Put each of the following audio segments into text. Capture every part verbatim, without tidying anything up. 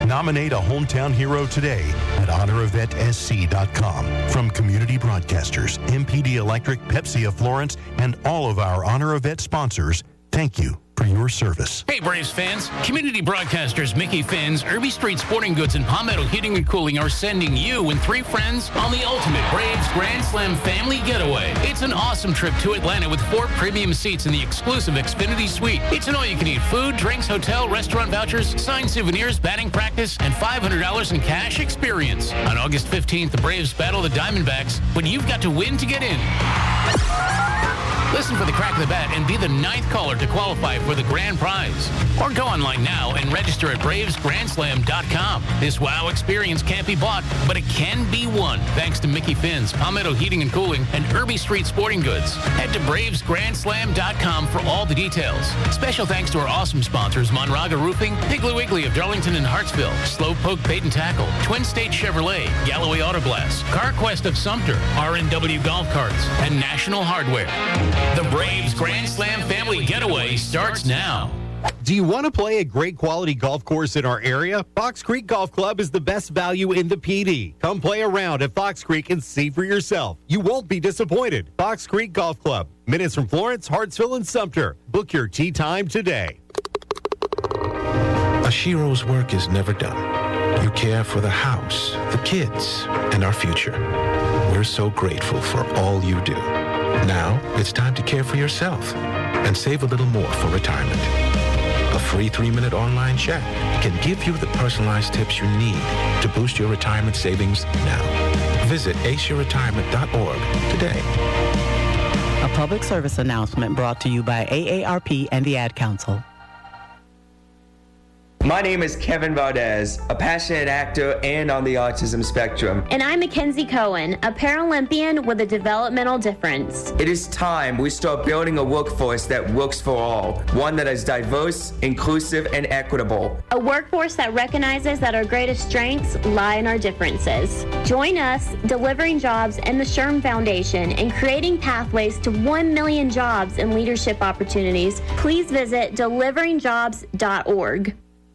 Nominate a hometown hero today at honor a vet s c dot com. From community broadcasters, M P D Electric, Pepsi of Florence, and all of our Honor a Vet sponsors, thank you for your service. Hey, Braves fans. Community broadcasters Mickey Finn's, Irby Street Sporting Goods, and Palmetto Heating and Cooling are sending you and three friends on the ultimate Braves Grand Slam family getaway. It's an awesome trip to Atlanta with four premium seats in the exclusive Xfinity Suite. It's an all-you-can-eat food, drinks, hotel, restaurant vouchers, signed souvenirs, batting practice, and five hundred dollars in cash experience. On August fifteenth, the Braves battle the Diamondbacks, but you've got to win to get in. Listen for the crack of the bat and be the ninth caller to qualify for the grand prize. Or go online now and register at braves grand slam dot com. This wow experience can't be bought, but it can be won thanks to Mickey Finn's, Palmetto Heating and Cooling, and Irby Street Sporting Goods. Head to braves grand slam dot com for all the details. Special thanks to our awesome sponsors, Monraga Roofing, Piggly Wiggly of Darlington and Hartsville, Slowpoke Bait and Tackle, Twin State Chevrolet, Galloway Auto Glass, CarQuest of Sumter, R and W Golf Carts, and National Hardware. The Braves Grand Slam family getaway starts now. Do you want to play a great quality golf course in our area? Fox Creek Golf Club is the best value in the P D. Come play around at Fox Creek and see for yourself. You won't be disappointed. Fox Creek Golf Club. Minutes from Florence, Hartsville, and Sumter. Book your tee time today. Ashiro's work is never done. You care for the house, the kids, and our future. We're so grateful for all you do. Now, it's time to care for yourself and save a little more for retirement. A free three-minute online check can give you the personalized tips you need to boost your retirement savings now. Visit ace your retirement dot org today. A public service announcement brought to you by A A R P and the Ad Council. My name is Kevin Valdez, a passionate actor and on the autism spectrum. And I'm Mackenzie Cohen, a Paralympian with a developmental difference. It is time we start building a workforce that works for all, one that is diverse, inclusive, and equitable. A workforce that recognizes that our greatest strengths lie in our differences. Join us, Delivering Jobs and the Sherm Foundation, in creating pathways to one million jobs and leadership opportunities. Please visit delivering jobs dot org.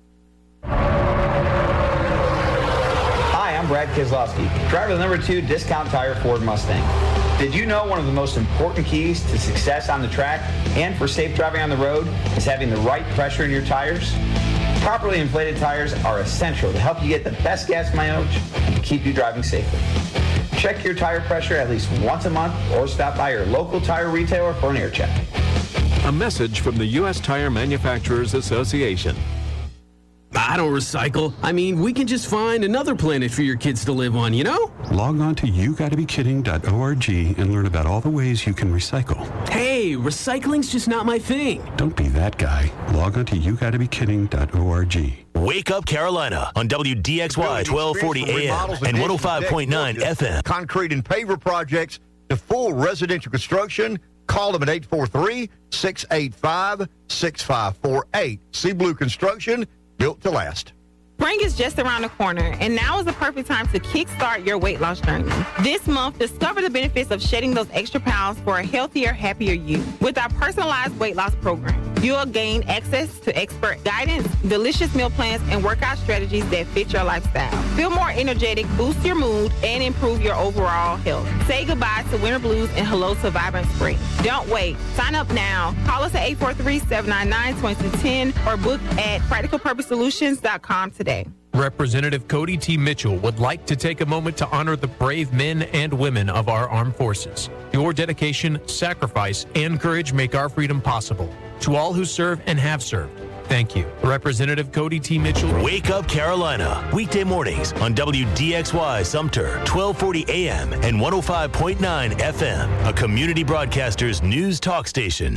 Hi, I'm Brad Keselowski, driver of the number two Discount Tire Ford Mustang. Did you know one of the most important keys to success on the track and for safe driving on the road is having the right pressure in your tires? Properly inflated tires are essential to help you get the best gas mileage and keep you driving safely. Check your tire pressure at least once a month or stop by your local tire retailer for an air check. A message from the U S Tire Manufacturers Association. I don't recycle. I mean, we can just find another planet for your kids to live on, you know? Log on to you gotta be kidding dot org and learn about all the ways you can recycle. Hey, recycling's just not my thing. Don't be that guy. Log on to you gotta be kidding dot org. Wake Up Carolina on W D X Y twelve forty A M and one oh five point nine F M. Concrete and paver projects to full residential construction. Call them at eight four three, six eight five, six five four eight. See Blue Construction. Built to last. Spring is just around the corner, and now is the perfect time to kickstart your weight loss journey. This month, discover the benefits of shedding those extra pounds for a healthier, happier you. With our personalized weight loss program, you'll gain access to expert guidance, delicious meal plans, and workout strategies that fit your lifestyle. Feel more energetic, boost your mood, and improve your overall health. Say goodbye to winter blues and hello to vibrant spring. Don't wait. Sign up now. Call us at eight four three, seven nine nine, two two one zero or book at practical purpose solutions dot com today. Representative Cody T. Mitchell would like to take a moment to honor the brave men and women of our armed forces. Your dedication, sacrifice, and courage make our freedom possible. To all who serve and have served, thank you. Representative Cody T. Mitchell. Wake Up Carolina, weekday mornings on W D X Y Sumter, twelve forty A M and one oh five point nine F M, a Community Broadcasters News Talk station.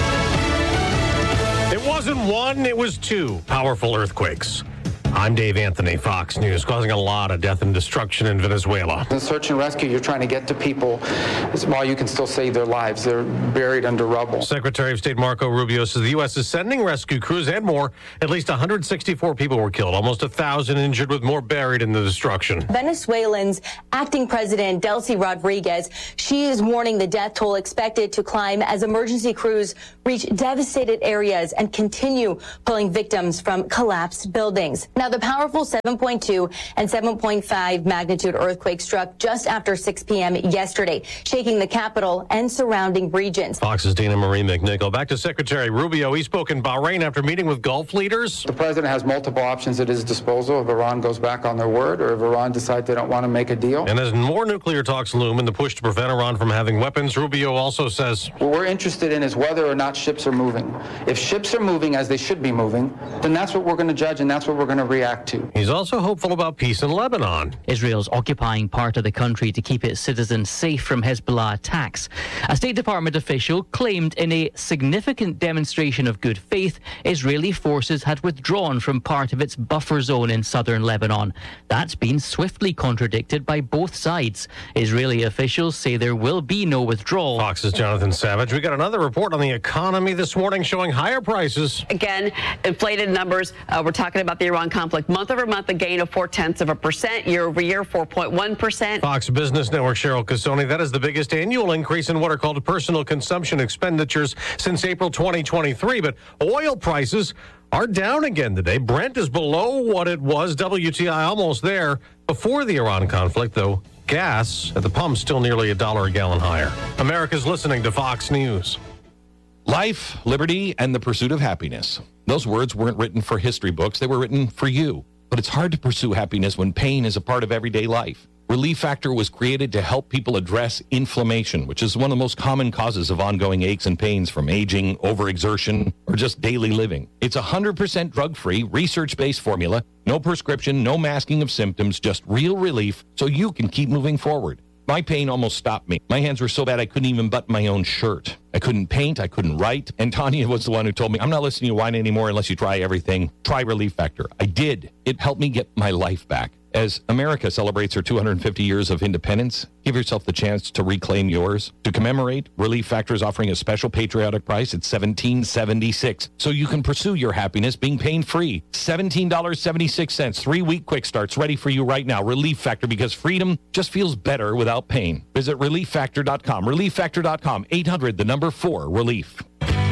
It wasn't one, it was two powerful earthquakes. I'm Dave Anthony, Fox News, causing a lot of death and destruction in Venezuela. In search and rescue, you're trying to get to people while you can still save their lives. They're buried under rubble. Secretary of State Marco Rubio says the U S is sending rescue crews and more. At least one hundred sixty-four people were killed, almost one thousand injured, with more buried in the destruction. Venezuelan's acting president, Delcy Rodriguez, she is warning the death toll expected to climb as emergency crews reach devastated areas and continue pulling victims from collapsed buildings. Now, the powerful seven point two and seven point five magnitude earthquake struck just after six p.m. yesterday, shaking the capital and surrounding regions. Fox's Dina Marie McNichol. Back to Secretary Rubio. He spoke in Bahrain after meeting with Gulf leaders. The president has multiple options at his disposal if Iran goes back on their word or if Iran decides they don't want to make a deal. And as more nuclear talks loom in the push to prevent Iran from having weapons, Rubio also says, what we're interested in is whether or not ships are moving. If ships are moving as they should be moving, then that's what we're going to judge and that's what we're going to react to. He's also hopeful about peace in Lebanon. Israel's occupying part of the country to keep its citizens safe from Hezbollah attacks. A State Department official claimed in a significant demonstration of good faith, Israeli forces had withdrawn from part of its buffer zone in southern Lebanon. That's been swiftly contradicted by both sides. Israeli officials say there will be no withdrawal. Fox's Jonathan Savage. We got another report on the economy this morning showing higher prices. Again, inflated numbers. Uh, we're talking about the Iran conflict. Month over month, a gain of four-tenths of a percent. Year over year, four point one percent. Fox Business Network, Cheryl Casoni. That is the biggest annual increase in what are called personal consumption expenditures since April twenty twenty-three. But oil prices are down again today. Brent is below what it was. W T I almost there before the Iran conflict, though. Gas at the pump still nearly a dollar a gallon higher. America's listening to Fox News. Life, liberty, and the pursuit of happiness. Those words weren't written for history books. They were written for you. But it's hard to pursue happiness when pain is a part of everyday life. Relief Factor was created to help people address inflammation, which is one of the most common causes of ongoing aches and pains from aging, overexertion, or just daily living. It's a one hundred percent drug-free, research-based formula. No prescription, no masking of symptoms, just real relief so you can keep moving forward. My pain almost stopped me. My hands were so bad I couldn't even button my own shirt. I couldn't paint. I couldn't write. And Tanya was the one who told me, I'm not listening to you whine anymore unless you try everything. Try Relief Factor. I did. It helped me get my life back. As America celebrates her two hundred fifty years of independence, give yourself the chance to reclaim yours. To commemorate, Relief Factor is offering a special patriotic price at seventeen dollars and seventy-six cents, so you can pursue your happiness being pain-free. seventeen dollars and seventy-six cents, three-week quick starts ready for you right now. Relief Factor, because freedom just feels better without pain. Visit relief factor dot com. relief factor dot com, eight hundred, the number four, relief.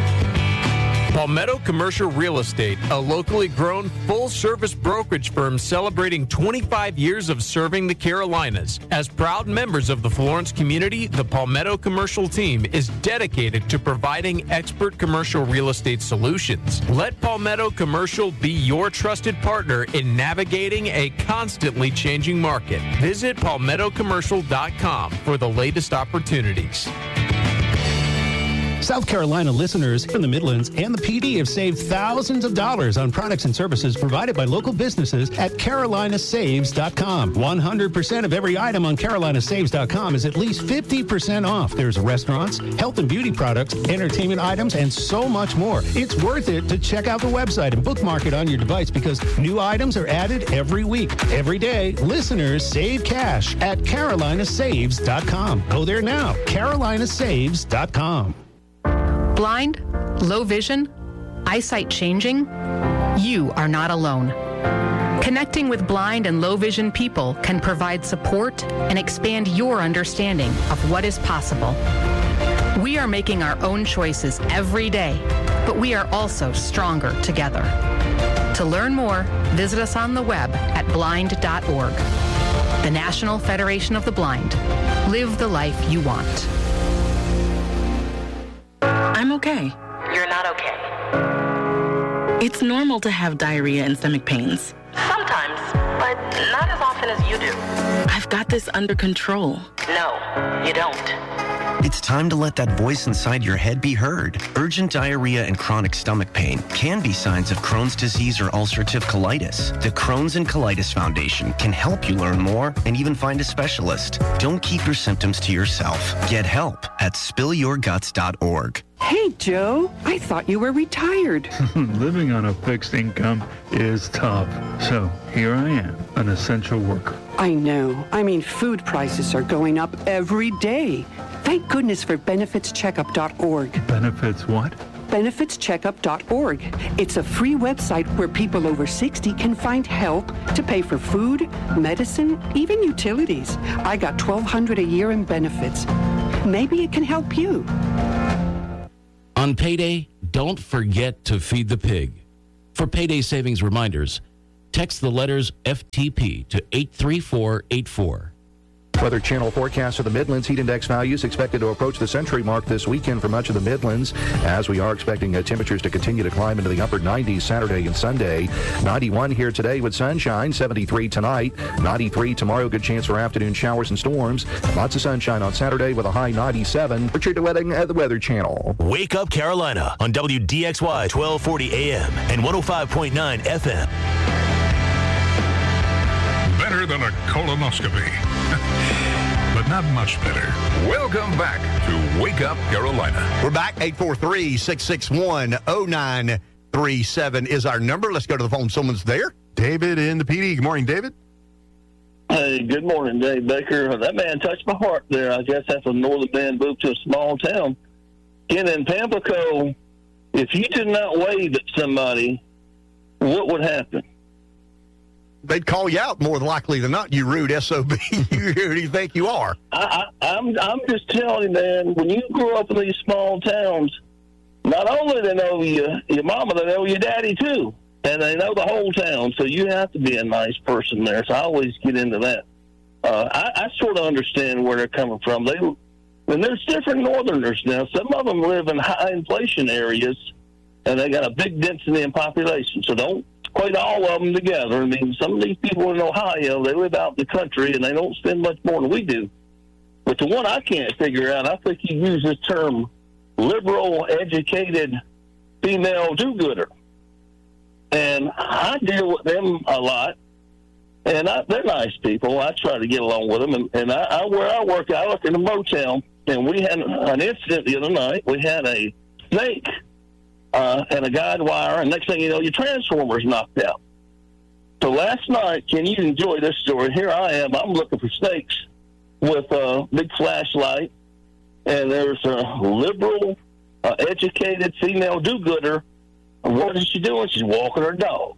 Palmetto Commercial Real Estate, a locally grown full-service brokerage firm celebrating twenty-five years of serving the Carolinas. As proud members of the Florence community, the Palmetto Commercial team is dedicated to providing expert commercial real estate solutions. Let Palmetto Commercial be your trusted partner in navigating a constantly changing market. Visit palmetto commercial dot com for the latest opportunities. South Carolina listeners from the Midlands and the P D have saved thousands of dollars on products and services provided by local businesses at carolina saves dot com. one hundred percent of every item on carolina saves dot com is at least fifty percent off. There's restaurants, health and beauty products, entertainment items, and so much more. It's worth it to check out the website and bookmark it on your device because new items are added every week. Every day, listeners save cash at carolina saves dot com. Go there now, carolina saves dot com. Blind, low vision, eyesight changing? You are not alone. Connecting with blind and low vision people can provide support and expand your understanding of what is possible. We are making our own choices every day, but we are also stronger together. To learn more, visit us on the web at blind dot org. The National Federation of the Blind. Live the life you want. I'm okay. You're not okay. It's normal to have diarrhea and stomach pains. Sometimes, but not as often as you do. I've got this under control. No, you don't. It's time to let that voice inside your head be heard. Urgent diarrhea and chronic stomach pain can be signs of Crohn's disease or ulcerative colitis. The Crohn's and Colitis Foundation can help you learn more and even find a specialist. Don't keep your symptoms to yourself. Get help at spill your guts dot org. Hey, Joe, I thought you were retired. Living on a fixed income is tough. So here I am, an essential worker. I know. I mean, food prices are going up every day. Thank goodness for benefits checkup dot org. Benefits what? benefits checkup dot org. It's a free website where people over sixty can find help to pay for food, medicine, even utilities. I got twelve hundred dollars a year in benefits. Maybe it can help you. On payday, don't forget to feed the pig. For payday savings reminders, Text the letters F T P to eight three four eight four. Weather Channel forecast for the Midlands. Heat index values expected to approach the century mark this weekend for much of the Midlands, as we are expecting uh, temperatures to continue to climb into the upper nineties Saturday and Sunday. ninety-one here today with sunshine, seventy-three tonight, ninety-three tomorrow. Good chance for afternoon showers and storms. Lots of sunshine on Saturday with a high ninety-seven. Richard DeWetting at the Weather Channel. Wake Up Carolina on W D X Y twelve forty A M and one oh five point nine F M. Better than a colonoscopy. But not much better. Welcome back to Wake Up Carolina. We're back. eight four three, six six one, oh nine three seven is our number. Let's go to the phone. Someone's there. David in the P D. Good morning, David. Hey, good morning, Dave Baker. That man touched my heart there. I guess that's a northern man moved to a small town. Again, in Pamplico, if you did not wave at somebody, what would happen? They'd call you out more than likely than not, you rude S O B. Who do you think you are? I, I, I'm I'm just telling you, man, when you grow up in these small towns, not only they know you, your mama, they know your daddy too. And they know the whole town, so you have to be a nice person there. So I always get into that. Uh, I, I sort of understand where they're coming from. They, and there's different northerners now. Some of them live in high inflation areas, and they got a big density in population. So don't equate all of them together. I mean, some of these people in Ohio, they live out in the country, and they don't spend much more than we do. But the one I can't figure out, I think you use this term, liberal, educated, female do-gooder. And I deal with them a lot, and I, they're nice people. I try to get along with them. And, and I, I, where I work, I work in a motel, and we had an incident the other night. We had a snake uh, and a guide wire, and next thing you know, your transformer's knocked out. So last night, can you enjoy this story? Here I am. I'm looking for snakes with a big flashlight, and there's a liberal, uh, educated female do-gooder. What is she doing? She's walking her dog.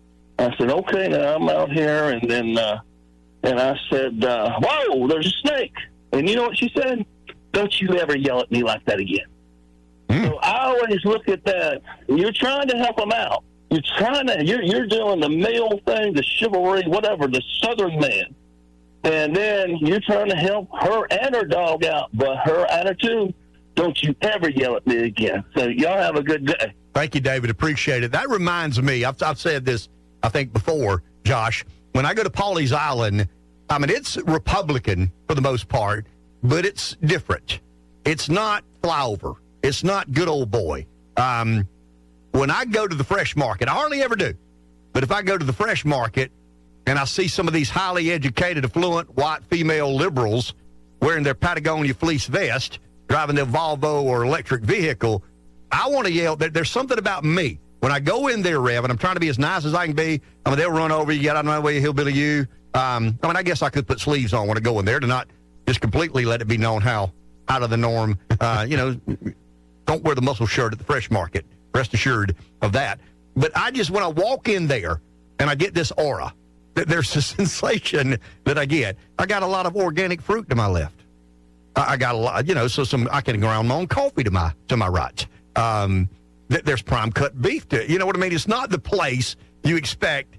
I said, okay, now I'm out here, and then, uh, and I said, uh, whoa, there's a snake. And you know what she said? Don't you ever yell at me like that again. Mm. So I always look at that. You're trying to help them out. You're trying to, you're, you're doing the male thing, the chivalry, whatever, the southern man. And then you're trying to help her and her dog out, but her attitude, don't you ever yell at me again. So y'all have a good day. Thank you, David. Appreciate it. That reminds me, I've, I've said this, I think, before, Josh. When I go to Pawleys Island, I mean, it's Republican for the most part, but it's different. It's not flyover. It's not good old boy. Um, when I go to the fresh market, I hardly ever do, but if I go to the fresh market and I see some of these highly educated, affluent, white female liberals wearing their Patagonia fleece vest, driving their Volvo or electric vehicle, I want to yell. There, there's something about me. When I go in there, Rev, and I'm trying to be as nice as I can be, I mean, they'll run over you, get out of my way, hillbilly you. Um, I mean, I guess I could put sleeves on when I go in there to not just completely let it be known how out of the norm. Uh, you know, don't wear the muscle shirt at the fresh market. Rest assured of that. But I just, when I walk in there and I get this aura, that there's a sensation that I get. I got a lot of organic fruit to my left. I, I got a lot, you know, so some, I can ground my own coffee to my, to my right. Um, th- there's prime cut beef to, you know what I mean? It's not the place you expect.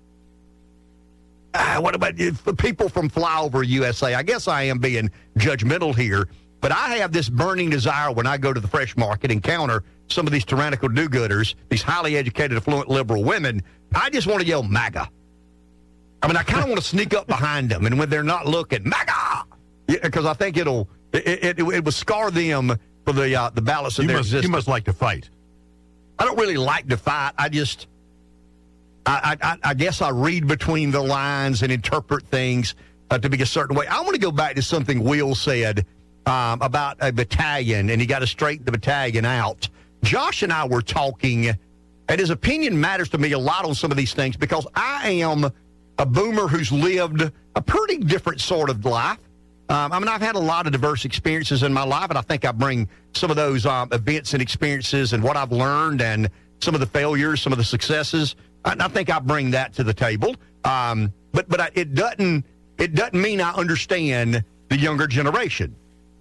Uh, what about you, people from flyover U S A? I guess I am being judgmental here, but I have this burning desire when I go to the fresh market and encounter some of these tyrannical do-gooders, these highly educated, affluent, liberal women. I just want to yell MAGA. I mean, I kind of want to sneak up behind them, and when they're not looking, MAGA, because I think it'll it, it, it, it will scar them for the uh, the balance of you their must, existence. You must like to fight. I don't really like to fight. I just, I, I, I guess I read between the lines and interpret things uh, to be a certain way. I want to go back to something Will said um, about a battalion, and he got to straighten the battalion out. Josh and I were talking, and his opinion matters to me a lot on some of these things because I am a boomer who's lived a pretty different sort of life. Um, I mean, I've had a lot of diverse experiences in my life, and I think I bring some of those um, events and experiences and what I've learned and some of the failures, some of the successes. And I think I bring that to the table. Um, but but I, it doesn't it doesn't mean I understand the younger generation.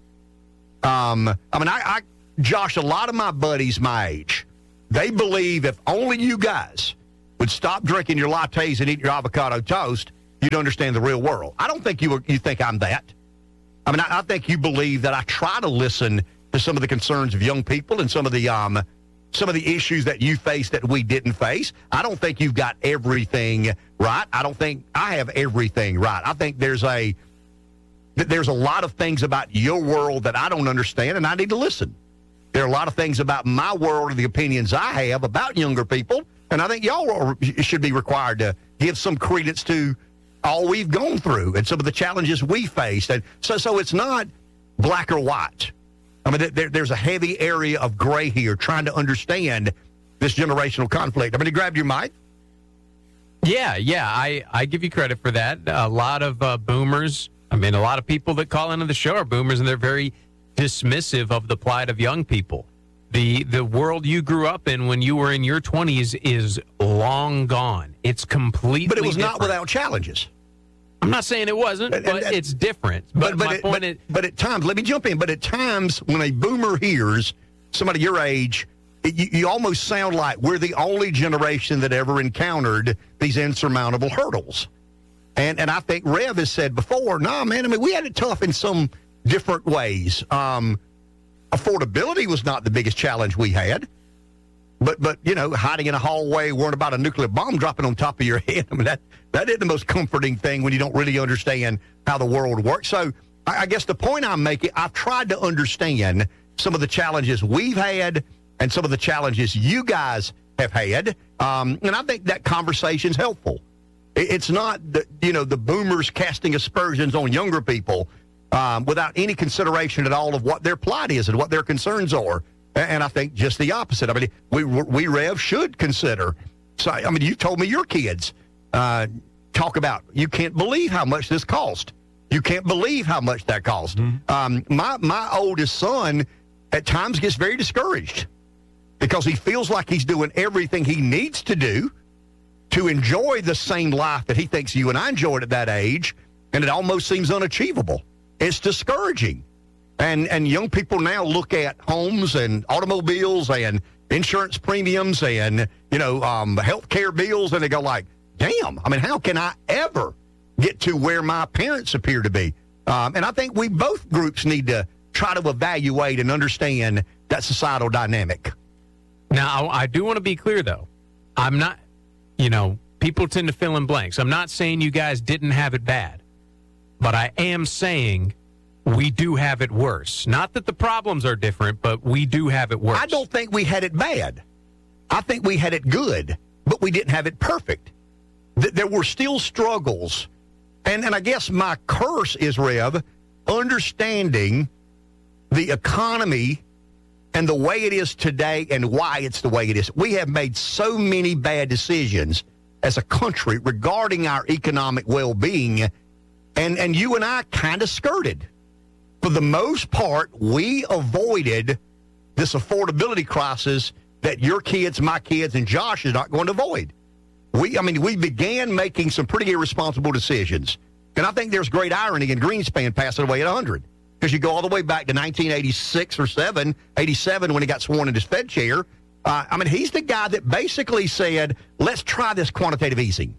Um, I mean, I, I Josh, a lot of my buddies my age, they believe if only you guys would stop drinking your lattes and eat your avocado toast, you'd understand the real world. I don't think you were, you think I'm that. I mean, I, I think you believe that I try to listen to some of the concerns of young people and some of the um, some of the issues that you face that we didn't face. I don't think you've got everything right. I don't think I have everything right. I think there's a there's a lot of things about your world that I don't understand, and I need to listen. There are a lot of things about my world and the opinions I have about younger people, and I think y'all are, should be required to give some credence to all we've gone through and some of the challenges we faced. And so, so it's not black or white. I mean, there, there's a heavy area of gray here trying to understand this generational conflict. I mean, you grabbed your mic? Yeah, yeah, I, I give you credit for that. A lot of uh, boomers, I mean, a lot of people that call into the show are boomers, and they're very dismissive of the plight of young people. The the world you grew up in when you were in your twenties is long gone. It's completely But it was different. not without challenges. I'm not saying it wasn't, And- but and- it's different. But But, but, my it, point but, is, but at times, let me jump in. But at times, when a boomer hears somebody your age, it, you, you almost sound like we're the only generation that ever encountered these insurmountable hurdles. And and I think Rev has said before, no, man, I mean, we had it tough in some different ways. Um, affordability was not the biggest challenge we had. But, but you know, hiding in a hallway, worrying about a nuclear bomb dropping on top of your head, I mean, that, that isn't the most comforting thing when you don't really understand how the world works. So I, I guess the point I'm making, I've tried to understand some of the challenges we've had and some of the challenges you guys have had. Um, and I think that conversation's helpful. It, it's not, the, you know, the boomers casting aspersions on younger people um, without any consideration at all of what their plight is and what their concerns are. And I think just the opposite. I mean, we, we Rev, should consider. So, I mean, you told me your kids uh, talk about, you can't believe how much this cost. You can't believe how much that cost. Mm-hmm. Um, my, my oldest son at times gets very discouraged because he feels like he's doing everything he needs to do to enjoy the same life that he thinks you and I enjoyed at that age, and it almost seems unachievable. It's discouraging. And and young people now look at homes and automobiles and insurance premiums and, you know, um, health care bills, and they go like, damn, I mean, how can I ever get to where my parents appear to be? Um, and I think we both groups need to try to evaluate and understand that societal dynamic. now, I do want to be clear, though. I'm not, you know, people tend to fill in blanks. I'm not saying you guys didn't have it bad, but I am saying we do have it worse. Not that the problems are different, but we do have it worse. I don't think we had it bad. I think we had it good, but we didn't have it perfect. Th- there were still struggles. And, and I guess my curse is, Rev, understanding the economy and the way it is today and why it's the way it is. We have made so many bad decisions as a country regarding our economic well-being, and, and you and I kind of skirted. For the most part, we avoided this affordability crisis that your kids, my kids, and Josh is not going to avoid. We, I mean, we began making some pretty irresponsible decisions. And I think there's great irony in Greenspan passing away at one hundred. Because you go all the way back to nineteen eighty-six or seven, eighty-seven when he got sworn in his Fed chair. Uh, I mean, he's the guy that basically said, let's try this quantitative easing.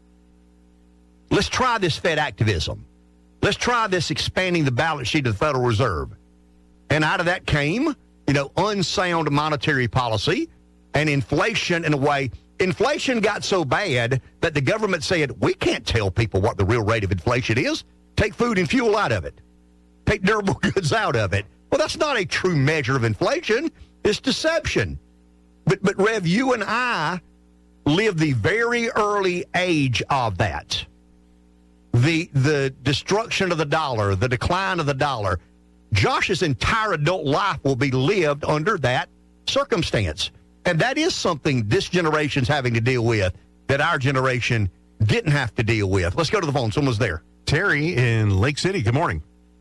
Let's try this Fed activism. Let's try this expanding the balance sheet of the Federal Reserve. And out of that came, you know, unsound monetary policy and inflation in a way. Inflation got so bad that the government said, we can't tell people what the real rate of inflation is. Take food and fuel out of it. Take durable goods out of it. Well, that's not a true measure of inflation. It's deception. But, but Rev, you and I lived the very early age of that. The the destruction of the dollar, the decline of the dollar. Josh's entire adult life will be lived under that circumstance. And that is something this generation's having to deal with that our generation didn't have to deal with. Let's go to the phone. Someone's there. Terry in Lake City. Good morning.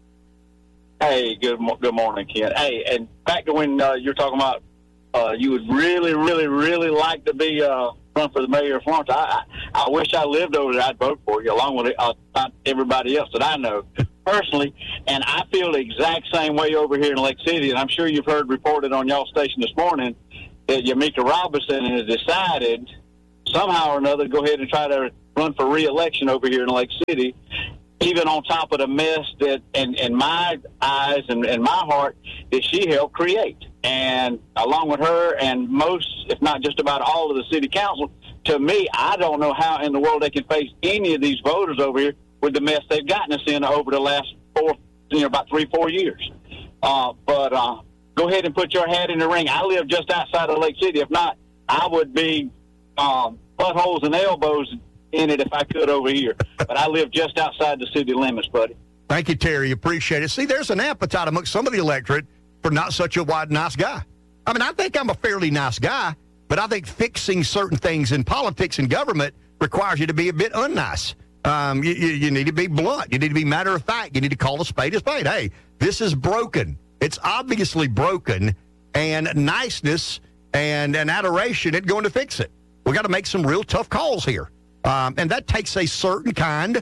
Hey, good mo- good morning, Ken. Hey, and back to when uh, you're talking about uh, you would really, really, really like to be uh, run for the mayor of Florence. I, I I wish I lived over there. I'd vote for you, along with uh, everybody else that I know personally. And I feel the exact same way over here in Lake City. And I'm sure you've heard reported on y'all station this morning that Yamika Robinson has decided somehow or another go ahead and try to run for re-election over here in Lake City, even on top of the mess that, in, in my eyes and in my heart, that she helped create. And along with her and most, if not just about all of the city council, to me, I don't know how in the world they can face any of these voters over here with the mess they've gotten us in over the last four, you know, about three, four years. Uh, but uh, go ahead and put your hat in the ring. I live just outside of Lake City. If not, I would be um, buttholes and elbows in it if I could over here. But I live just outside the city limits, buddy. Thank you, Terry. Appreciate it. See, there's an appetite amongst some of the electorate for not such a wide, nice guy. I mean, I think I'm a fairly nice guy, but I think fixing certain things in politics and government requires you to be a bit unnice. Um, you, you, you need to be blunt. You need to be matter of fact. You need to call a spade a spade. Hey, this is broken. It's obviously broken, and niceness and, and adoration isn't going to fix it. We got to make some real tough calls here. Um, and that takes a certain kind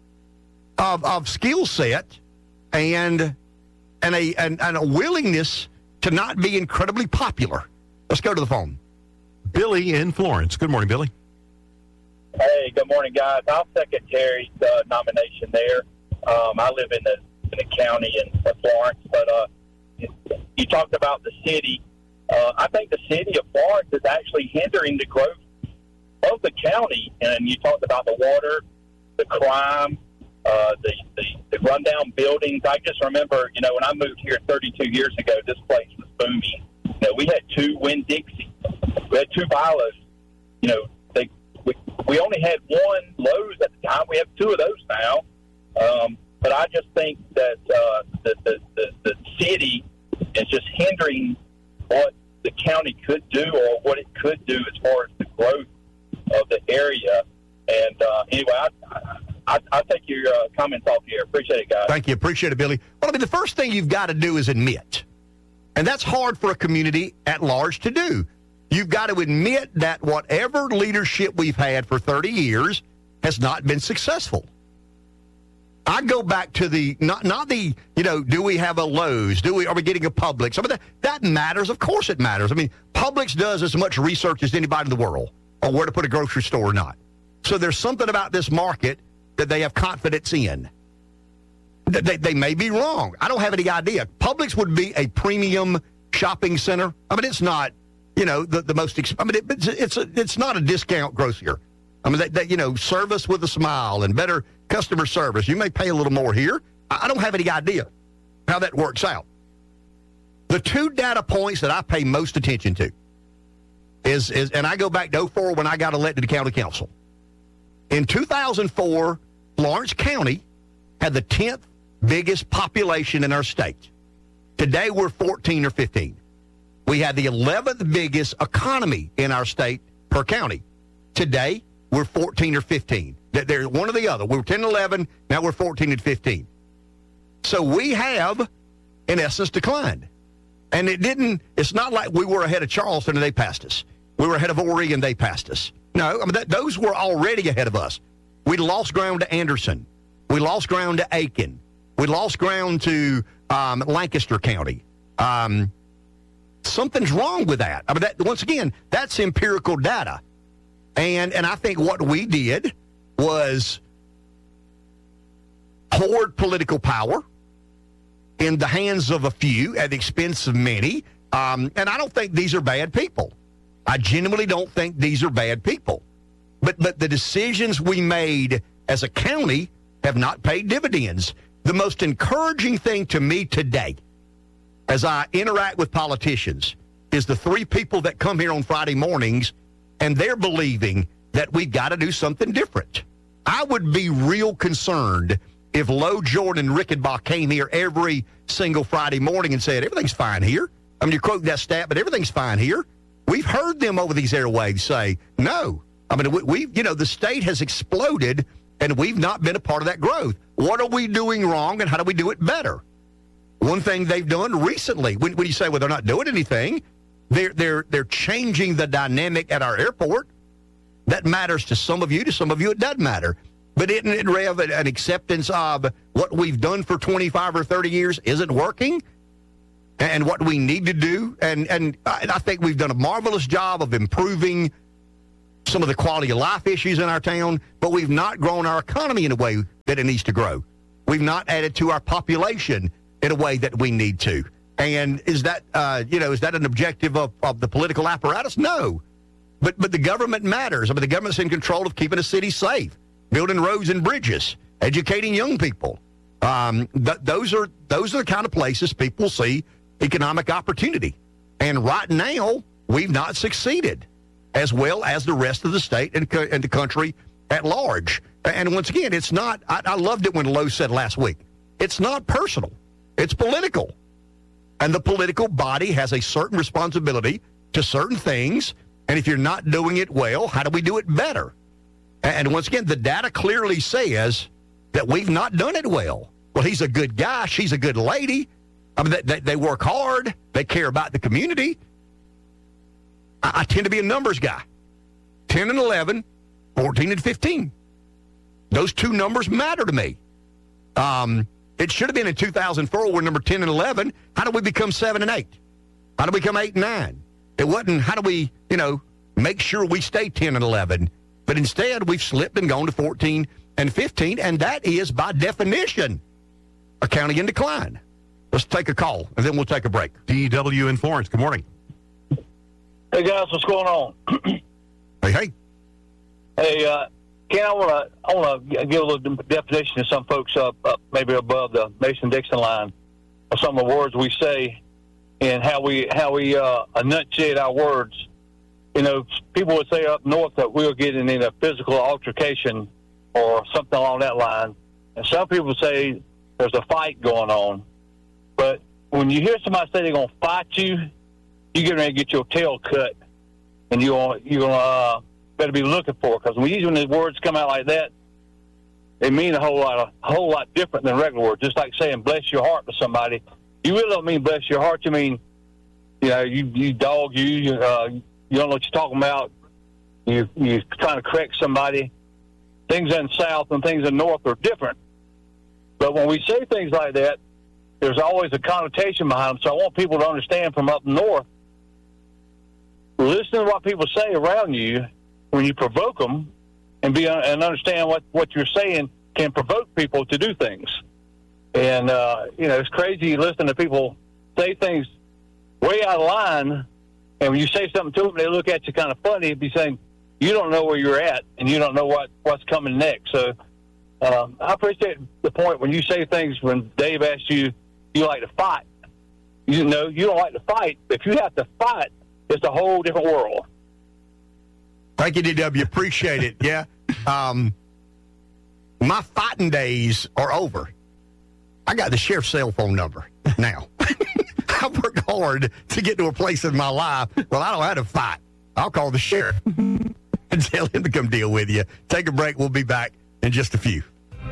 of, of skill set and and a and, and a willingness to not be incredibly popular. Let's go to the phone. Billy in Florence. Good morning, Billy. Hey, good morning, guys. I'll second Terry's uh, nomination there. Um, I live in the in the county in Florence, but uh, you talked about the city. Uh, I think the city of Florence is actually hindering the growth of the county, and you talked about the water, the crime, uh, the, the the rundown buildings. I just remember, you know, when I moved here thirty-two years ago, this place was booming. You know, we had two Winn-Dixie. We had two Bilos. You know, they we, we only had one Lowe's at the time. We have two of those now. Um, but I just think that uh, the, the, the, the city is just hindering what the county could do or what it could do as far as the growth of the area. And uh, anyway, I, I, I take your uh, comments off here. Appreciate it, guys. Thank you. Appreciate it, Billy. Well, I mean, the first thing you've got to do is admit. And that's hard for a community at large to do. You've got to admit that whatever leadership we've had for thirty years has not been successful. I go back to the, not not the, you know, do we have a Lowe's? Do we, are we getting a Publix? I mean, that, that matters. Of course it matters. I mean, Publix does as much research as anybody in the world on where to put a grocery store or not. So there's something about this market that they have confidence in. They, they may be wrong. I don't have any idea. Publix would be a premium shopping center. I mean, it's not, you know, the, the most, I mean, it, it's it's, a, it's not a discount grocer. I mean, they, they, you know, service with a smile and better customer service. You may pay a little more here. I, I don't have any idea how that works out. The two data points that I pay most attention to is, is and I go back to oh four when I got elected to county council. In two thousand four, Florence County had the tenth biggest population in our state. Today, we're fourteen or fifteen. We had the eleventh biggest economy in our state per county. Today, we're fourteen or fifteen. They're one or the other. We were ten, eleven, now we're fourteen and fifteen. So we have, in essence, declined. And it didn't, it's not like we were ahead of Charleston and they passed us. We were ahead of Horry and they passed us. No, I mean, that, those were already ahead of us. We lost ground to Anderson. We lost ground to Aiken. We lost ground to um, Lancaster County. Um, something's wrong with that. I mean, that, once again, that's empirical data. And and I think what we did was hoard political power in the hands of a few at the expense of many. Um, and I don't think these are bad people. I genuinely don't think these are bad people. But but the decisions we made as a county have not paid dividends. The most encouraging thing to me today, as I interact with politicians, is the three people that come here on Friday mornings, and they're believing that we've got to do something different. I would be real concerned if Lowe, Jordan, and Rickenbach came here every single Friday morning and said, everything's fine here. I mean, you're quoting that stat, but everything's fine here. We've heard them over these airwaves say, no. I mean, we, we you know, the state has exploded, and we've not been a part of that growth. What are we doing wrong, and how do we do it better? One thing they've done recently, when, when you say, well, they're not doing anything, they're, they're, they're changing the dynamic at our airport. That matters to some of you. To some of you, it doesn't matter. But isn't it, Rev, an acceptance of what we've done for twenty-five or thirty years isn't working? And what we need to do? And, and I think we've done a marvelous job of improving some of the quality of life issues in our town, but we've not grown our economy in a way that it needs to grow. We've not added to our population in a way that we need to. And is that, uh, you know, is that an objective of, of the political apparatus? No. But but the government matters. I mean, the government's in control of keeping a city safe, building roads and bridges, educating young people. Um, th- those are those are the kind of places people see economic opportunity. And right now, we've not succeeded as well as the rest of the state and, co- and the country at large. And once again, it's not, I, I loved it when Lowe said last week, it's not personal, it's political. And the political body has a certain responsibility to certain things. And if you're not doing it well, how do we do it better? And once again, the data clearly says that we've not done it well. Well, he's a good guy. She's a good lady. I mean, they, they work hard. They care about the community. I, I tend to be a numbers guy. ten and eleven, fourteen and fifteen. Those two numbers matter to me. Um, it should have been in two thousand four, we're number ten and eleven. How do we become seven and eight? How do we become eight and nine? It wasn't, how do we, you know, make sure we stay ten and eleven? But instead, we've slipped and gone to fourteen and fifteen, and that is, by definition, a county in decline. Let's take a call, and then we'll take a break. D W in Florence, good morning. Hey, guys, what's going on? Hey, hey. Hey, uh, Ken, I want to I want to give a little definition to some folks up, up maybe above the Mason-Dixon line of some of the words we say and how we how we uh, enunciate our words. You know, people would say up north that we were getting in a physical altercation or something along that line, and some people say there's a fight going on. But when you hear somebody say they're going to fight you, you're getting ready to get your tail cut, and you're gonna, you're gonna uh, better be looking for it, because when you when the words come out like that, they mean a whole lot of, a whole lot different than regular words. Just like saying "bless your heart" to somebody, you really don't mean "bless your heart." You mean, you know, you you dog you. you uh, You don't know what you're talking about. You, you're trying to correct somebody. Things in the South and things in the North are different. But when we say things like that, there's always a connotation behind them. So I want people to understand from up north, listen to what people say around you when you provoke them, and be and understand what, what you're saying can provoke people to do things. And, uh, you know, it's crazy listening to people say things way out of line. And when you say something to them, they look at you kind of funny and be saying, you don't know where you're at, and you don't know what, what's coming next. So um, I appreciate the point when you say things when Dave asked you, you like to fight. You know, you don't like to fight. If you have to fight, it's a whole different world. Thank you, D W. Appreciate it. Yeah. Um, my fighting days are over. I got the sheriff's cell phone number now. I work hard to get to a place in my life. Well, I don't have to fight. I'll call the sheriff and tell him to come deal with you. Take a break. We'll be back in just a few.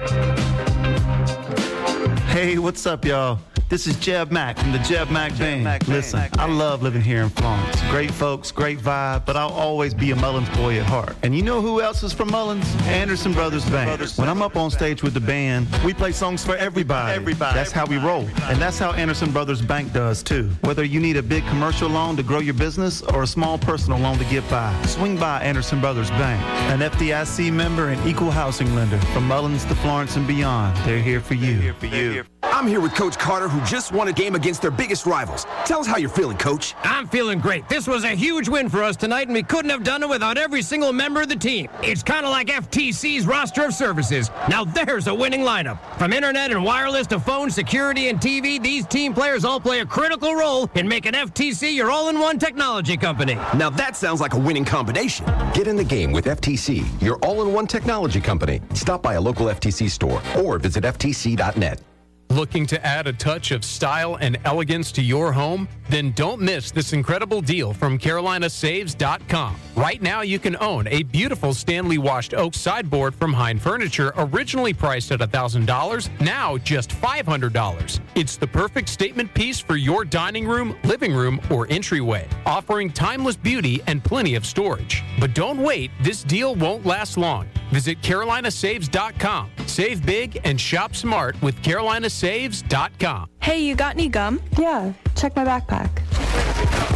Hey, what's up, y'all? This is Jeb Mack from the Jeb Mack Band. Mack Listen, Mack I love living here in Florence. Great folks, great vibe, but I'll always be a Mullins boy at heart. And you know who else is from Mullins? Anderson Brothers Band. When I'm up on stage with the band, we play songs for everybody. Everybody. That's how we roll. And that's how Anderson Brothers Bank does, too. Whether you need a big commercial loan to grow your business or a small personal loan to get by, swing by Anderson Brothers Bank. An F D I C member and equal housing lender. From Mullins to Florence and beyond, they're here for you. They're here for you. I'm here with Coach Carter, who just won a game against their biggest rivals. Tell us how you're feeling, Coach. I'm feeling great. This was a huge win for us tonight, and we couldn't have done it without every single member of the team. It's kind of like F T C's roster of services. Now there's a winning lineup. From internet and wireless to phone, security, and T V, these team players all play a critical role in making F T C your all-in-one technology company. Now that sounds like a winning combination. Get in the game with F T C, your all-in-one technology company. Stop by a local F T C store or visit F T C dot net. Looking to add a touch of style and elegance to your home? Then don't miss this incredible deal from Carolina Saves dot com. Right now, you can own a beautiful Stanley washed oak sideboard from Hein Furniture, originally priced at one thousand dollars, now just five hundred dollars. It's the perfect statement piece for your dining room, living room, or entryway, offering timeless beauty and plenty of storage. But don't wait, this deal won't last long. Visit Carolina Saves dot com. Save big and shop smart with Carolina Saves dot com. Hey, you got any gum? Yeah, check my backpack.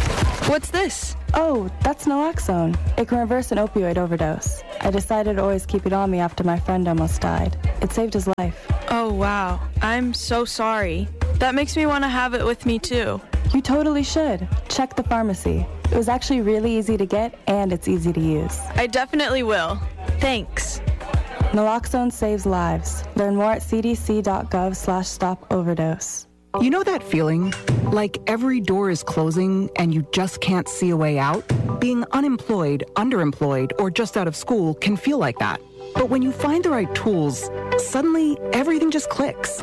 What's this? Oh, that's naloxone. It can reverse an opioid overdose. I decided to always keep it on me after my friend almost died. It saved his life. Oh, wow. I'm so sorry. That makes me want to have it with me, too. You totally should. Check the pharmacy. It was actually really easy to get, and it's easy to use. I definitely will. Thanks. Naloxone saves lives. Learn more at cdc.gov slash stop overdose. You know that feeling? Like every door is closing and you just can't see a way out? Being unemployed, underemployed, or just out of school can feel like that. But when you find the right tools, suddenly everything just clicks.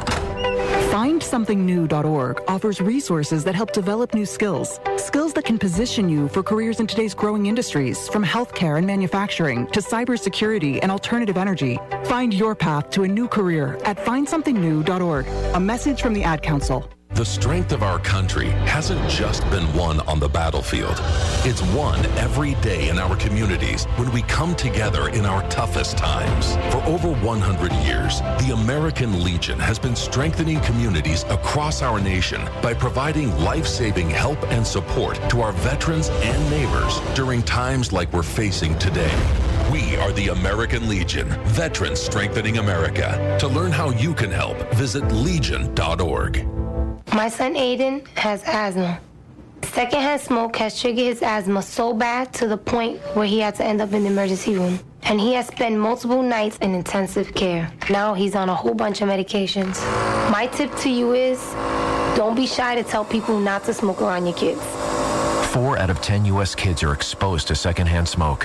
find something new dot org offers resources that help develop new skills. Skills that can position you for careers in today's growing industries, from healthcare and manufacturing to cybersecurity and alternative energy. Find your path to a new career at find something new dot org. A message from the Ad Council. The strength of our country hasn't just been won on the battlefield. It's won every day in our communities when we come together in our toughest times. For over one hundred years, the American Legion has been strengthening communities across our nation by providing life-saving help and support to our veterans and neighbors during times like we're facing today. We are the American Legion, Veterans Strengthening America. To learn how you can help, visit legion dot org. My son Aiden has asthma. Secondhand smoke has triggered his asthma so bad to the point where he had to end up in the emergency room. And he has spent multiple nights in intensive care. Now he's on a whole bunch of medications. My tip to you is, don't be shy to tell people not to smoke around your kids. Four out of ten U S kids are exposed to secondhand smoke.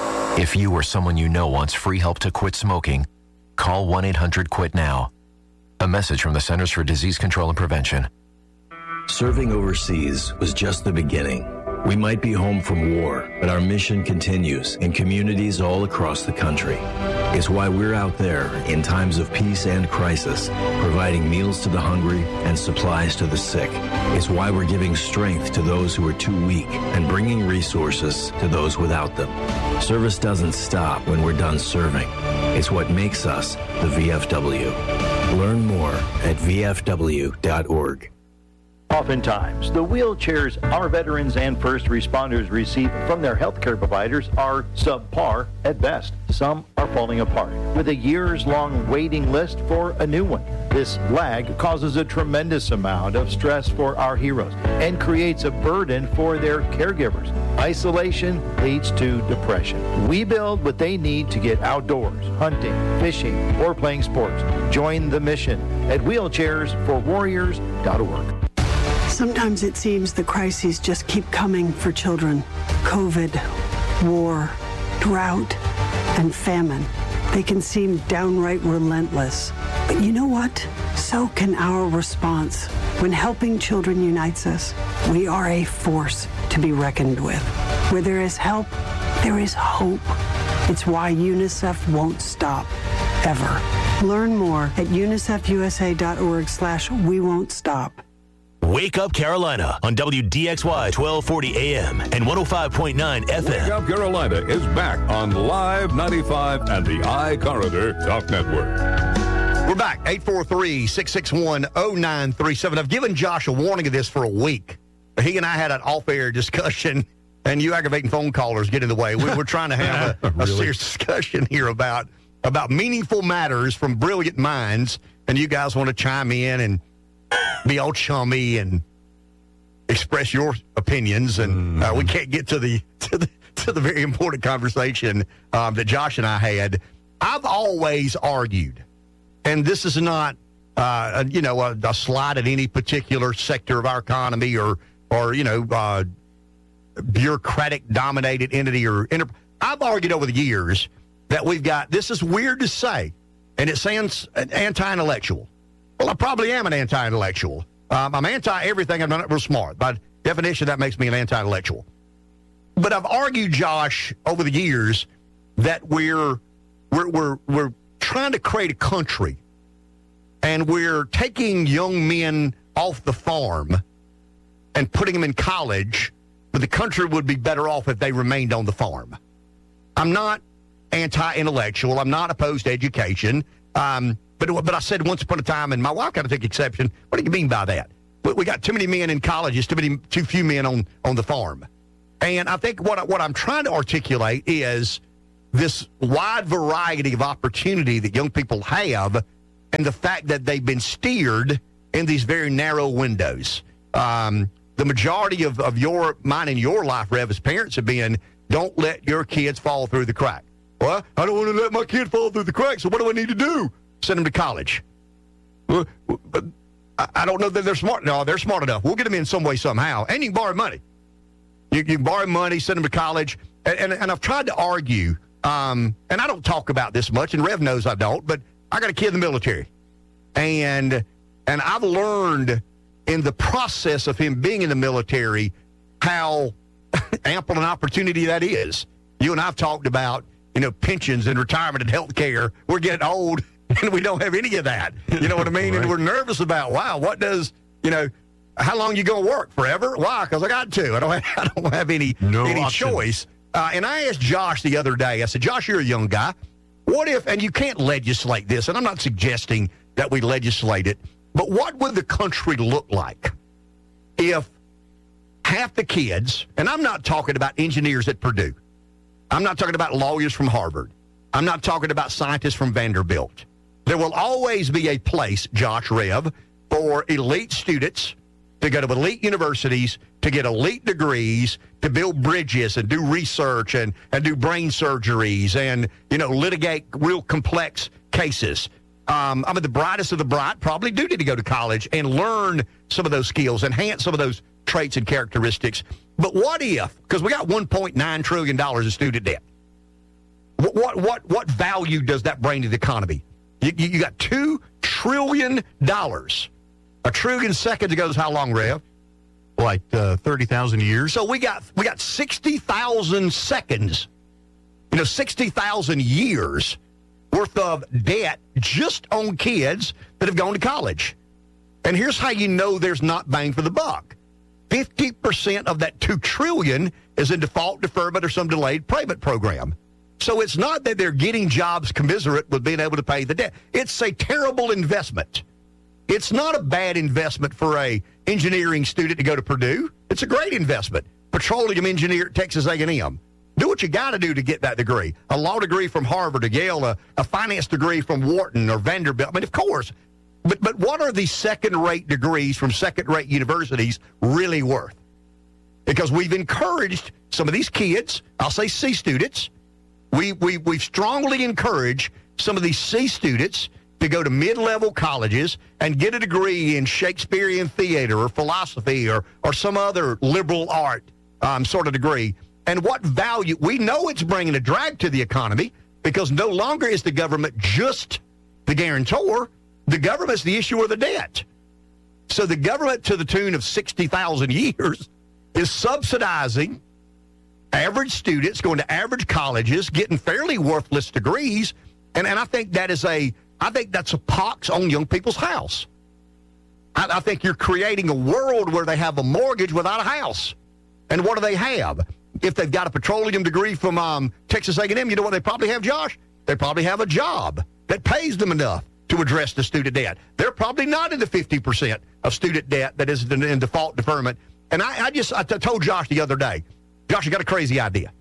If you or someone you know wants free help to quit smoking, call one eight hundred quit now. A message from the Centers for Disease Control and Prevention. Serving overseas was just the beginning. We might be home from war, but our mission continues in communities all across the country. It's why we're out there in times of peace and crisis, providing meals to the hungry and supplies to the sick. It's why we're giving strength to those who are too weak and bringing resources to those without them. Service doesn't stop when we're done serving. It's what makes us the V F W. Learn more at v f w dot org. Oftentimes, the wheelchairs our veterans and first responders receive from their healthcare providers are subpar at best. Some are falling apart, with a years-long waiting list for a new one. This lag causes a tremendous amount of stress for our heroes and creates a burden for their caregivers. Isolation leads to depression. We build what they need to get outdoors, hunting, fishing, or playing sports. Join the mission at wheelchairs for warriors dot org. Sometimes it seems the crises just keep coming for children. COVID, war, drought, and famine. They can seem downright relentless. But you know what? So can our response. When helping children unites us, we are a force to be reckoned with. Where there is help, there is hope. It's why UNICEF won't stop, ever. Learn more at unicef u s a dot org slash we won't stop. Wake Up Carolina on W D X Y twelve forty A M and one oh five point nine F M. Wake Up Carolina is back on Live ninety-five and the iCorridor Talk Network. We're back, eight four three, six six one, oh nine three seven. I've given Josh a warning of this for a week. He and I had an off-air discussion, and you aggravating phone callers get in the way. We were trying to have a, really? a serious discussion here about, about meaningful matters from brilliant minds, and you guys want to chime in and be all chummy and express your opinions, and uh, we can't get to the to the to the very important conversation um, that Josh and I had. I've always argued, and this is not uh, a, you know a, a slight at any particular sector of our economy or or you know uh, bureaucratic dominated entity or inter- I've argued over the years that we've got. This is weird to say, and it sounds anti-intellectual. Well, I probably am an anti-intellectual. Um, I'm anti-everything. I'm not real smart. By definition, that makes me an anti-intellectual. But I've argued, Josh, over the years that we're we're we're, we're trying to create a country, and we're taking young men off the farm and putting them in college, but the country would be better off if they remained on the farm. I'm not anti-intellectual. I'm not opposed to education. Um But but I said once upon a time, and my wife kind of took exception. What do you mean by that? We, we got too many men in colleges, too many, too few men on, on the farm. And I think what, I, what I'm trying to articulate is this wide variety of opportunity that young people have and the fact that they've been steered in these very narrow windows. Um, the majority of, of your, mine and your life, Rev, as parents have been, don't let your kids fall through the crack. Well, I don't want to let my kid fall through the crack, so what do I need to do? Send them to college. Well, but I don't know that they're smart. No, they're smart enough. We'll get them in some way, somehow. And you can borrow money. You, you can borrow money, send them to college. And, and, and I've tried to argue, um, and I don't talk about this much, and Rev knows I don't, but I got a kid in the military. And and I've learned in the process of him being in the military how ample an opportunity that is. You and I have talked about, you know, pensions and retirement and health care. We're getting old. And we don't have any of that. You know what I mean? Right. And we're nervous about, wow, what does, you know, how long you going to work? Forever? Why? Because I got to. I don't have, I don't have any, no any choice. Uh, and I asked Josh the other day, I said, Josh, you're a young guy. What if, and you can't legislate this, and I'm not suggesting that we legislate it, but what would the country look like if half the kids, and I'm not talking about engineers at Purdue. I'm not talking about lawyers from Harvard. I'm not talking about scientists from Vanderbilt. There will always be a place, Josh, Rev, for elite students to go to elite universities, to get elite degrees, to build bridges and do research and, and do brain surgeries and, you know, litigate real complex cases. Um, I mean, the brightest of the bright probably do need to go to college and learn some of those skills, enhance some of those traits and characteristics. But what if, because we got one point nine trillion dollars in student debt, what, what, what, what value does that bring to the economy? You, you got two trillion dollars. A trillion seconds ago is how long, Rev? Like uh, thirty thousand years. So we got we got sixty thousand seconds, you know, sixty thousand years worth of debt just on kids that have gone to college. And here's how you know there's not bang for the buck. fifty percent of that two trillion dollars is in default, deferment, or some delayed payment program. So it's not that they're getting jobs commensurate with being able to pay the debt. It's a terrible investment. It's not a bad investment for a engineering student to go to Purdue. It's a great investment. Petroleum engineer at Texas A and M. Do what you got to do to get that degree. A law degree from Harvard or Yale, a, a finance degree from Wharton or Vanderbilt. I mean, of course. But but what are these second-rate degrees from second-rate universities really worth? Because we've encouraged some of these kids, I'll say C students, we, we, we've strongly encouraged some of these C students to go to mid-level colleges and get a degree in Shakespearean theater or philosophy or, or some other liberal art um, sort of degree. And what value? We know it's bringing a drag to the economy because no longer is the government just the guarantor. The government's the issuer of the debt. So the government, to the tune of sixty thousand years, is subsidizing average students going to average colleges, getting fairly worthless degrees. And, and I think that is a, I think that's a pox on young people's house. I, I think you're creating a world where they have a mortgage without a house. And what do they have? If they've got a petroleum degree from um, Texas A and M, you know what they probably have, Josh? They probably have a job that pays them enough to address the student debt. They're probably not in the fifty percent of student debt that is in, in default deferment. And I, I just I t- told Josh the other day, Josh, I got a crazy idea.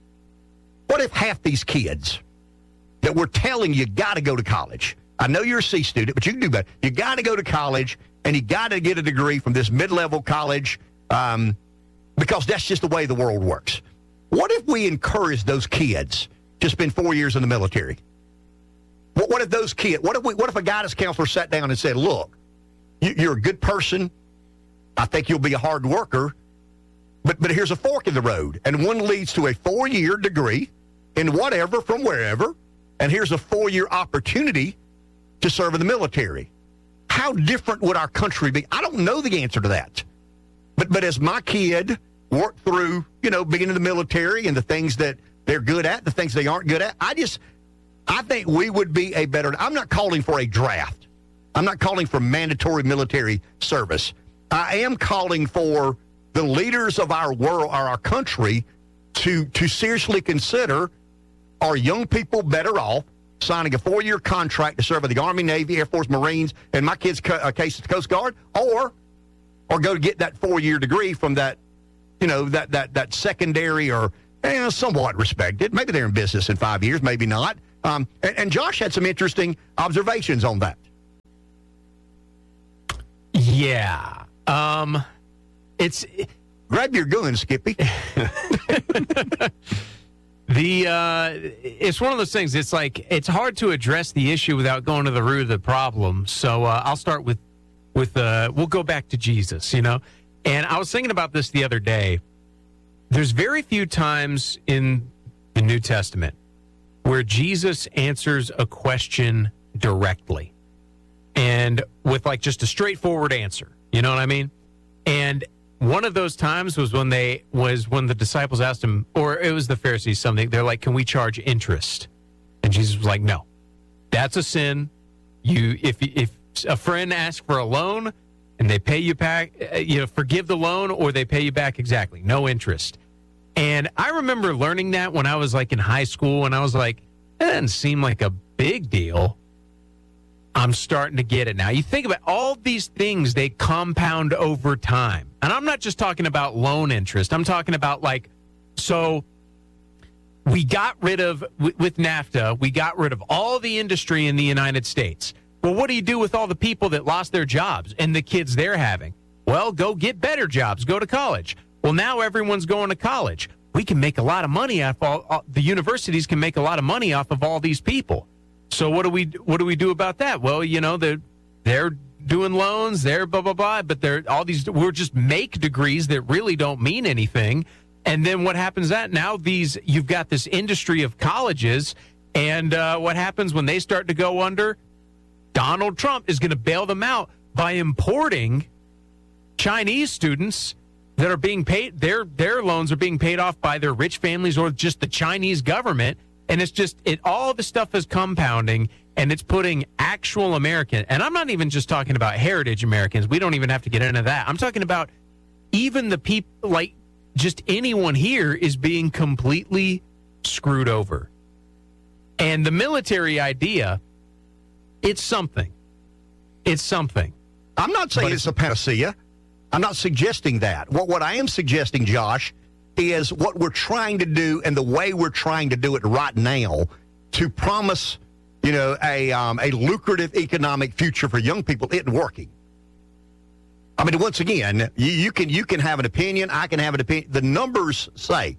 What if half these kids that we're telling you got to go to college, I know you're a C student, but you can do better. You got to go to college, and you got to get a degree from this mid-level college um, because that's just the way the world works. What if we encourage those kids to spend four years in the military? What, what if those kids, what if we, what if a guidance counselor sat down and said, look, you, you're a good person. I think you'll be a hard worker, but, but here's a fork in the road, and one leads to a four-year degree in whatever from wherever, and here's a four-year opportunity to serve in the military. How different would our country be? I don't know the answer to that. But but as my kid worked through, you know, being in the military and the things that they're good at, the things they aren't good at, I just, I think we would be a better, I'm not calling for a draft. I'm not calling for mandatory military service. I am calling for the leaders of our world, or our country, to to seriously consider, are young people better off signing a four-year contract to serve in the Army, Navy, Air Force, Marines, and my kid's co- uh, case, the Coast Guard, or or go to get that four-year degree from that you know, that that that secondary or eh, somewhat respected. Maybe they're in business in five years, maybe not. Um, and, and Josh had some interesting observations on that. Yeah. Um, it's grab your gun, Skippy. The uh, it's one of those things. It's like it's hard to address the issue without going to the root of the problem. So uh, I'll start with with uh, we'll go back to Jesus, you know. And I was thinking about this the other day. There's very few times in the New Testament where Jesus answers a question directly and with like just a straightforward answer. You know what I mean? And one of those times was when they was when the disciples asked him, or it was the Pharisees, something. They're like, "Can we charge interest?" And Jesus was like, "No, that's a sin. You, if if a friend asks for a loan and they pay you back, you know, forgive the loan, or they pay you back exactly, no interest." And I remember learning that when I was like in high school, and I was like, "That doesn't seem like a big deal." I'm starting to get it now. You think about all these things, they compound over time. And I'm not just talking about loan interest. I'm talking about like, so we got rid of, with NAFTA, we got rid of all the industry in the United States. Well, what do you do with all the people that lost their jobs and the kids they're having? Well, go get better jobs, go to college. Well, now everyone's going to college. We can make a lot of money off all, all the universities can make a lot of money off of all these people. So what do we what do we do about that? Well, you know, they're they're doing loans, they're blah blah blah, but they're all these we're just make degrees that really don't mean anything. And then what happens that now these you've got this industry of colleges, and uh, what happens when they start to go under? Donald Trump is going to bail them out by importing Chinese students that are being paid. Their their loans are being paid off by their rich families or just the Chinese government. And it's just, it all the stuff is compounding, and it's putting actual American, and I'm not even just talking about heritage Americans. We don't even have to get into that. I'm talking about even the people, like just anyone here is being completely screwed over. And the military idea, it's something. It's something. I'm not saying it's, it's a panacea. I'm not suggesting that. What, what I am suggesting, Josh, is what we're trying to do and the way we're trying to do it right now to promise, you know, a um, a lucrative economic future for young people isn't working. I mean, once again, you, you can you can have an opinion. I can have an opinion. The numbers say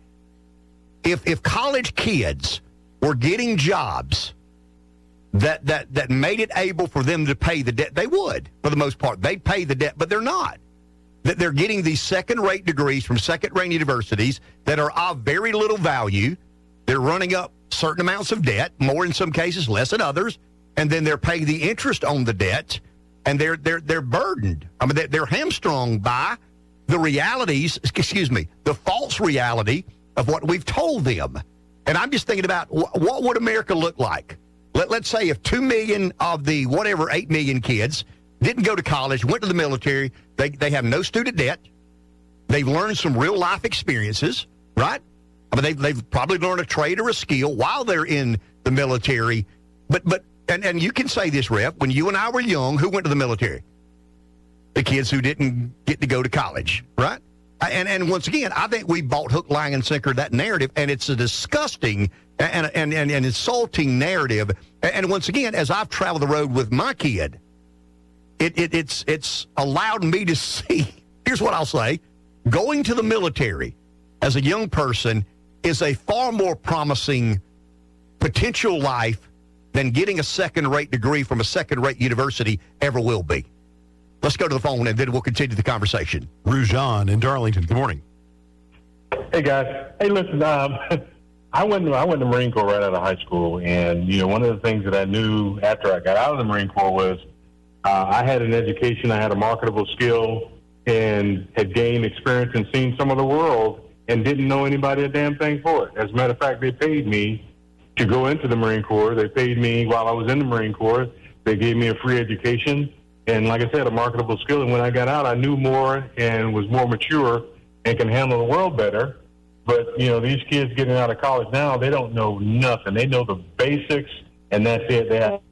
if if college kids were getting jobs that that that made it able for them to pay the debt, they would, for the most part. They'd pay the debt, but they're not. That they're getting these second-rate degrees from second-rate universities that are of very little value. They're running up certain amounts of debt, more in some cases, less in others, and then they're paying the interest on the debt, and they're they're they're burdened. I mean, they're, they're hamstrung by the realities, excuse me, the false reality of what we've told them. And I'm just thinking about wh- what would America look like? Let, let's say if two million of the whatever eight million kids didn't go to college, went to the military. They they have no student debt. They've learned some real life experiences, right? I mean, they've, they've probably learned a trade or a skill while they're in the military. But, but and, and you can say this, Rep, when you and I were young, who went to the military? The kids who didn't get to go to college, right? And and once again, I think we bought hook, line, and sinker that narrative, and it's a disgusting and, and, and, and insulting narrative. And once again, as I've traveled the road with my kid, It, it, it's it's allowed me to see, here's what I'll say, going to the military as a young person is a far more promising potential life than getting a second-rate degree from a second-rate university ever will be. Let's go to the phone, and then we'll continue the conversation. Rujan in Darlington, good morning. Hey, guys. Hey, listen, um, I went to, I went to Marine Corps right out of high school, and, you know, one of the things that I knew after I got out of the Marine Corps was Uh, I had an education, I had a marketable skill, and had gained experience and seen some of the world and didn't know anybody a damn thing for it. As a matter of fact, they paid me to go into the Marine Corps. They paid me while I was in the Marine Corps. They gave me a free education and, like I said, a marketable skill. And when I got out, I knew more and was more mature and can handle the world better. But, you know, these kids getting out of college now, they don't know nothing. They know the basics, and that's it. They have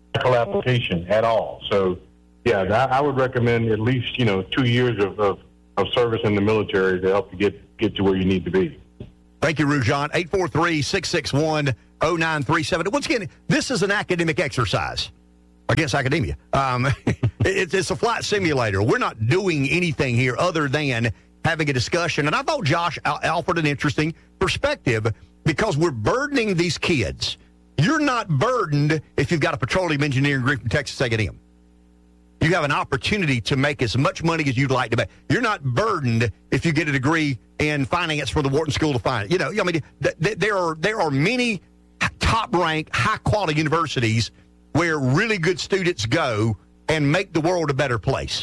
application at all. So, yeah, I, I would recommend at least, you know, two years of, of of service in the military to help you get, get to where you need to be. Thank you, Rujan. eight four three, six six one, zero nine three seven. Once again, this is an academic exercise against academia. Um, it's, it's a flight simulator. We're not doing anything here other than having a discussion. And I thought Josh offered an interesting perspective because we're burdening these kids. You're not burdened if you've got a petroleum engineering degree from Texas A and M. You have an opportunity to make as much money as you'd like to make. You're not burdened if you get a degree in finance from the Wharton School of Finance. You know, I mean, th- th- there are there are many top-ranked, high-quality universities where really good students go and make the world a better place.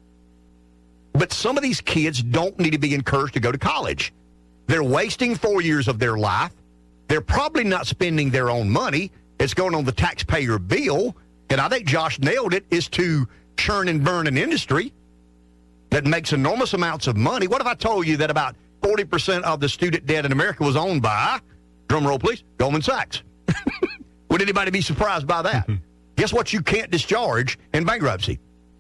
But some of these kids don't need to be encouraged to go to college. They're wasting four years of their life. They're probably not spending their own money. It's going on the taxpayer bill. And I think Josh nailed it, is to churn and burn an industry that makes enormous amounts of money. What if I told you that about forty percent of the student debt in America was owned by, drum roll please, Goldman Sachs? Would anybody be surprised by that? Mm-hmm. Guess what you can't discharge in bankruptcy?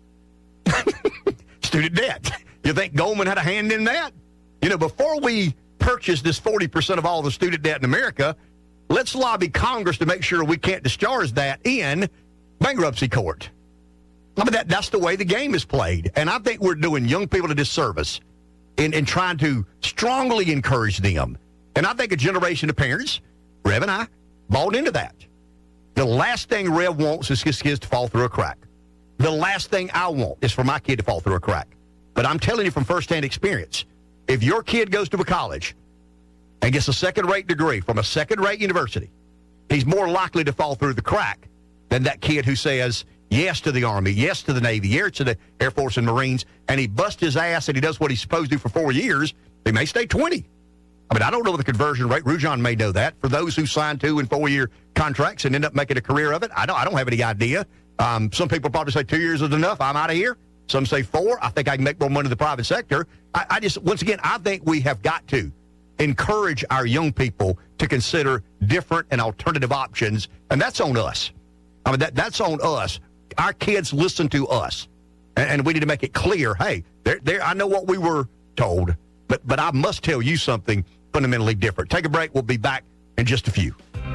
Student debt. You think Goldman had a hand in that? You know, before we purchase this forty percent of all the student debt in America, let's lobby Congress to make sure we can't discharge that in bankruptcy court. I mean, that, that's the way the game is played. And I think we're doing young people a disservice in, in trying to strongly encourage them. And I think a generation of parents, Rev and I, bought into that. The last thing Rev wants is his kids to fall through a crack. The last thing I want is for my kid to fall through a crack. But I'm telling you from firsthand experience, if your kid goes to a college and gets a second-rate degree from a second-rate university, he's more likely to fall through the crack than that kid who says yes to the Army, yes to the Navy, yes to the Air Force and Marines, and he busts his ass and he does what he's supposed to do for four years. He may stay twenty. I mean, I don't know the conversion rate. Rujan may know that. For those who sign two and four-year contracts and end up making a career of it, I don't, I don't have any idea. Um, some people probably say two years is enough. I'm out of here. Some say four. I think I can make more money in the private sector. I, I just, once again, I think we have got to encourage our young people to consider different and alternative options, and that's on us. I mean, that, that's on us. Our kids listen to us, and, and we need to make it clear, hey, they're, they're, I know what we were told, but, but I must tell you something fundamentally different. Take a break. We'll be back in just a few.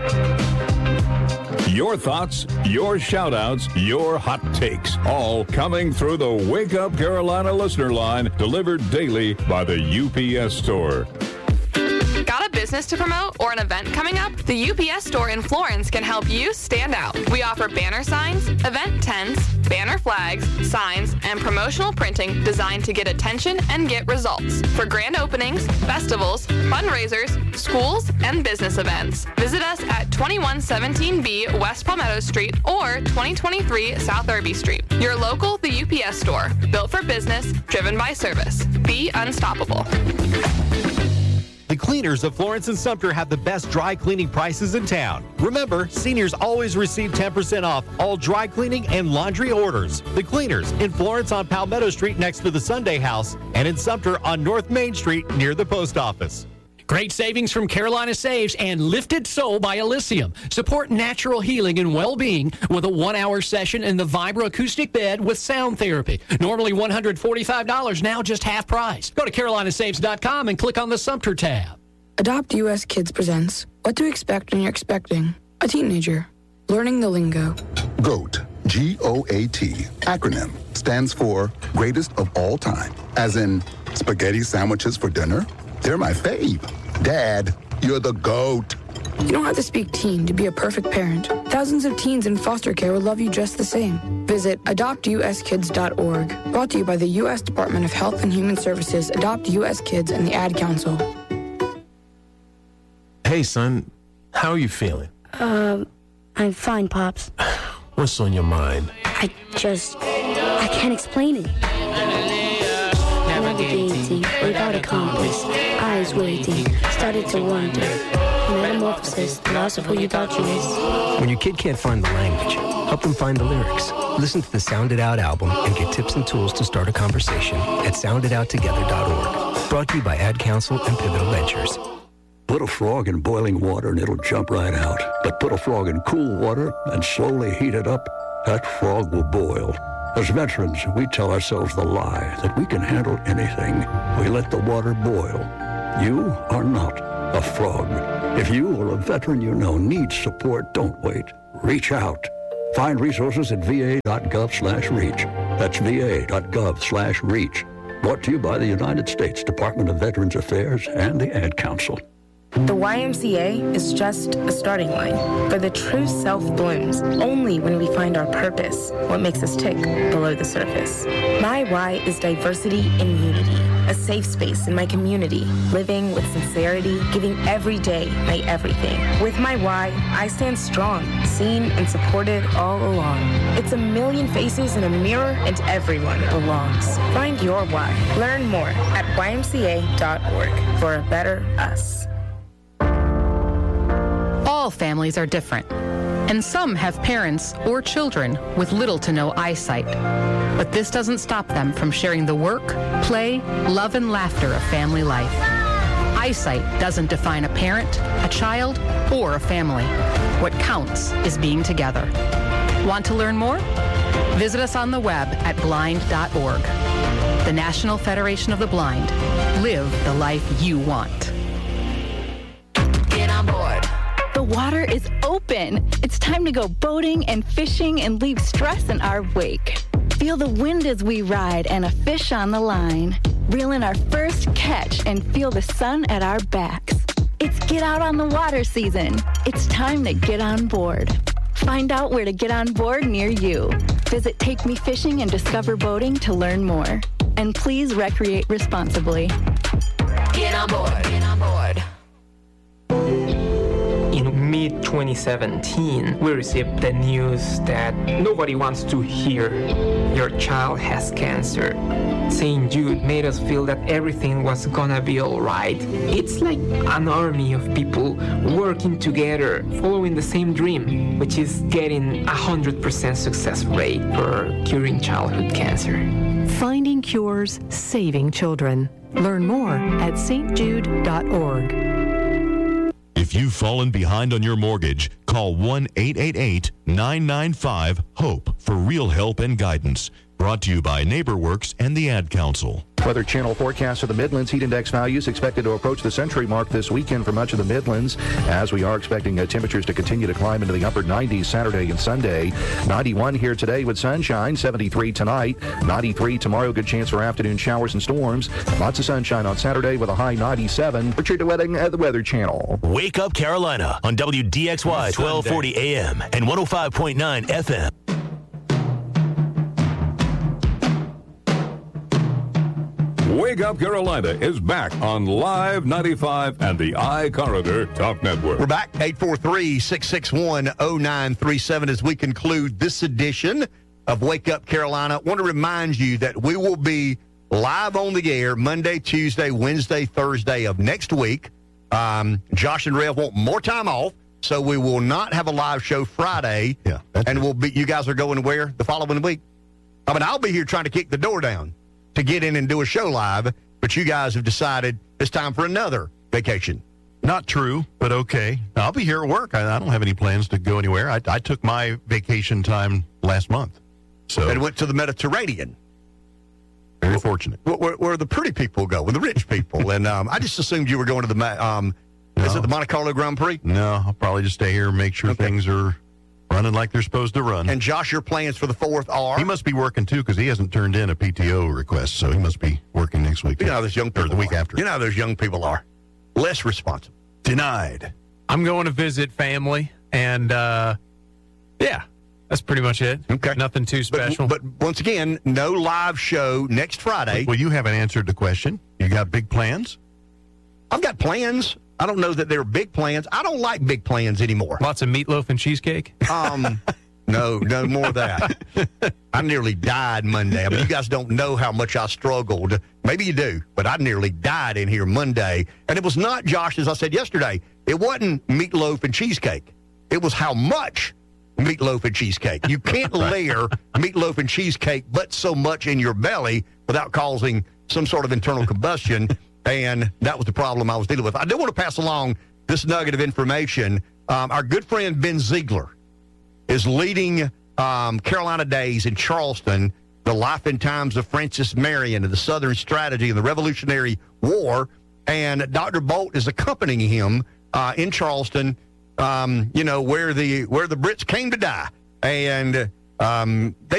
Your thoughts, your shout-outs, your hot takes, all coming through the Wake Up Carolina listener line, delivered daily by the U P S Store. Got a business to promote or an event coming up? The U P S Store in Florence can help you stand out. We offer banner signs, event tents, banner flags, signs, and promotional printing designed to get attention and get results for grand openings, festivals, fundraisers, schools, and business events. Visit us at twenty-one seventeen B West Palmetto Street or twenty twenty-three South Irby Street. Your local, the U P S Store. Built for business, driven by service. Be unstoppable. The cleaners of Florence and Sumter have the best dry cleaning prices in town. Remember, seniors always receive ten percent off all dry cleaning and laundry orders. The cleaners in Florence on Palmetto Street next to the Sunday House and in Sumter on North Main Street near the post office. Great savings from Carolina Saves and Lifted Soul by Elysium. Support natural healing and well-being with a one-hour session in the Vibra acoustic bed with sound therapy. Normally one hundred forty-five dollars, now just half price. Go to carolina saves dot com and click on the Sumter tab. Adopt U S Kids presents What to Expect When You're Expecting a Teenager. Learning the lingo. GOAT, G O A T, acronym, stands for Greatest of All Time. As in, spaghetti sandwiches for dinner? They're my fave. Dad, you're the GOAT. You don't have to speak teen to be a perfect parent. Thousands of teens in foster care will love you just the same. Visit adopt u s kids dot org. Brought to you by the U S Department of Health and Human Services, Adopt U S Kids, and the Ad Council. Hey, son, how are you feeling? Um, I'm fine, Pops. What's on your mind? I just, I can't explain it. Navigating without a compass, eyes waiting, started to wonder. Metamorphosis, the loss of who you thought you was. When your kid can't find the language, help them find the lyrics. Listen to the Sound It Out album and get tips and tools to start a conversation at sound it out together dot org. Brought to you by Ad Council and Pivotal Ventures. Put a frog in boiling water and it'll jump right out. But put a frog in cool water and slowly heat it up, that frog will boil. As veterans, we tell ourselves the lie that we can handle anything. We let the water boil. You are not a frog. If you or a veteran you know needs support, don't wait. Reach out. Find resources at va.gov slash reach. That's va.gov slash reach. Brought to you by the United States Department of Veterans Affairs and the Ad Council. The Y M C A is just a starting line, for the true self blooms only when we find our purpose, what makes us tick below the surface. My Y is diversity and unity, a safe space in my community, living with sincerity, giving every day my everything. With my Y, I stand strong, seen and supported all along. It's a million faces in a mirror and everyone belongs. Find your Y. Learn more at y m c a dot org for a better us. All families are different, and some have parents or children with little to no eyesight. But this doesn't stop them from sharing the work, play, love, and laughter of family life. Eyesight doesn't define a parent, a child, or a family. What counts is being together. Want to learn more? Visit us on the web at blind dot org. The National Federation of the Blind. Live the life you want. Get on board. The water is open. It's time to go boating and fishing and leave stress in our wake. Feel the wind as we ride and a fish on the line. Reel in our first catch and feel the sun at our backs. It's get out on the water season. It's time to get on board. Find out where to get on board near you. Visit Take Me Fishing and Discover Boating to learn more. And please recreate responsibly. Get on board. Get on board. In mid twenty seventeen, we received the news that nobody wants to hear your child has cancer. Saint Jude made us feel that everything was gonna be alright. It's like an army of people working together, following the same dream, which is getting a one hundred percent success rate for curing childhood cancer. Finding cures, saving children. Learn more at s t jude dot org. If you've fallen behind on your mortgage, call one eight eight eight, nine nine five, HOPE for real help and guidance. Brought to you by NeighborWorks and the Ad Council. Weather Channel forecast for the Midlands. Heat index values expected to approach the century mark this weekend for much of the Midlands, as we are expecting uh, temperatures to continue to climb into the upper nineties Saturday and Sunday. ninety-one here today with sunshine, seventy-three tonight, ninety-three tomorrow. Good chance for afternoon showers and storms. Lots of sunshine on Saturday with a high ninety-seven. Richard DeWetting at the Weather Channel. Wake Up Carolina on W D X Y twelve forty A M and one oh five point nine F M. Wake Up Carolina is back on Live ninety-five and the iCorridor Talk Network. We're back, eight four three, six six one, oh nine three seven, as we conclude this edition of Wake Up Carolina. I want to remind you that we will be live on the air Monday, Tuesday, Wednesday, Thursday of next week. Um, Josh and Rev want more time off, so we will not have a live show Friday. Yeah, and we'll be. You guys are going where the following week? I mean, I'll be here trying to kick the door down to get in and do a show live, but you guys have decided it's time for another vacation. Not true, but okay. I'll be here at work. I, I don't have any plans to go anywhere. I, I took my vacation time last month. So and went to the Mediterranean. Very fortunate. Where, where, where the pretty people go, where the rich people. And um, I just assumed you were going to the, um, no. is it the Monte Carlo Grand Prix? No, I'll probably just stay here and make sure okay. things are running like they're supposed to run. And Josh, your plans for the fourth are? He must be working too, because he hasn't turned in a P T O request, so he must be working next week. You know how those young people or the week are. after. You know how those young people are. Less responsible. Denied. I'm going to visit family, and uh, yeah, that's pretty much it. Okay. Nothing too special. But, but once again, no live show next Friday. Well, you haven't answered the question. You got big plans? I've got plans. I don't know that they're big plans. I don't like big plans anymore. Lots of meatloaf and cheesecake? Um, no, no more of that. I nearly died Monday. I mean, you guys don't know how much I struggled. Maybe you do, but I nearly died in here Monday. And it was not, Josh, as I said yesterday, it wasn't meatloaf and cheesecake. It was how much meatloaf and cheesecake. You can't right. layer meatloaf and cheesecake but so much in your belly without causing some sort of internal combustion. And that was the problem I was dealing with. I do want to pass along this nugget of information. Um, our good friend Ben Ziegler is leading um, Carolina Days in Charleston The Life and Times of Francis Marion and the Southern Strategy and the Revolutionary War. And Doctor Bolt is accompanying him uh, in Charleston, um, you know, where the where the Brits came to die. And um, they